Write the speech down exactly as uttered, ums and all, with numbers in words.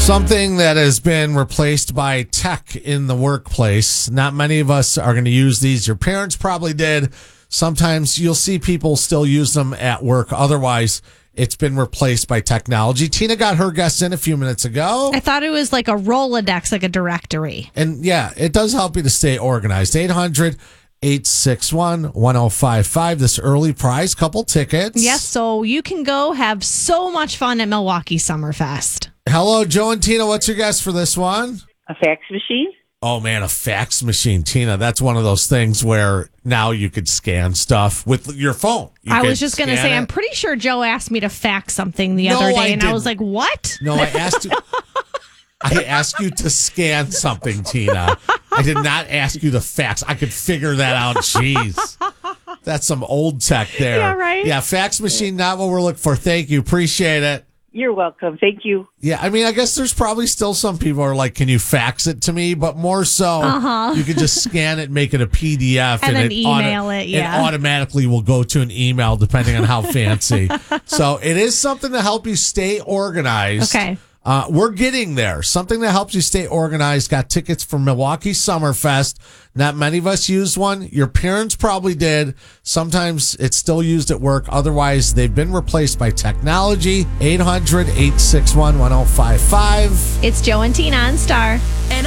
Something that has been replaced by tech in the workplace. Not many of us are going to use these. Your parents probably did. Sometimes you'll see people still use them at work. Otherwise, it's been replaced by technology. Tina got her guests in a few minutes ago. I thought it was like a Rolodex, like a directory. And yeah, it does help you to stay organized. eight hundred, eight six one, one oh five five. This early prize, couple tickets. Yes, so you can go have so much fun at Milwaukee Summerfest. Hello, Joe and Tina. What's your guess for this one? A fax machine? Oh, man, a fax machine. Tina, that's one of those things where now you could scan stuff with your phone. You I could was just going to scan say, it. I'm pretty sure Joe asked me to fax something the No, other day, I and I was didn't. like, what? No, I asked you. I asked you to scan something, Tina. I did not ask you to fax. I could figure that out. Jeez. That's some old tech there. Yeah, right? Yeah, fax machine, not what we're looking for. Thank you. Appreciate it. You're welcome. Thank you. Yeah, I mean, I guess there's probably still some people who are like, can you fax it to me? But more so, Uh-huh. you can just scan it and make it a P D F. And then it email it, yeah. It automatically will go to an email depending on how fancy. So it is something to help you stay organized. Okay. Uh, we're getting there. Something that helps you stay organized. Got tickets for Milwaukee Summerfest. Not many of us use one. Your parents probably did. Sometimes it's still used at work. Otherwise, they've been replaced by technology. eight hundred, eight six one, one oh five five. It's Joe and Tina on Star. And